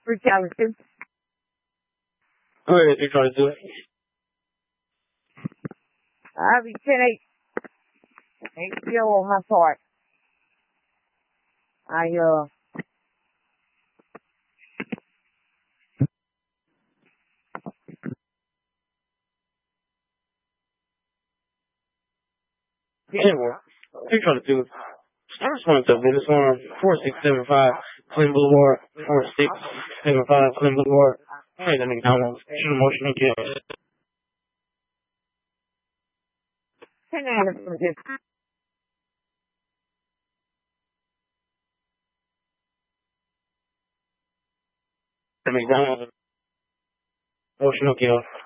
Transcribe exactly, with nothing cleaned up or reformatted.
brutality. Go ahead, you're trying to do it. I'll be ten eight. H B O on my part. I, uh, Anyway, you're trying to do it. I just wanted to be this one, four six seven five, Clinton Boulevard, four six seven five, Clinton Boulevard. Hey, that nigga down on shoot emotional kill. ten out of this. That nigga down on emotional kill.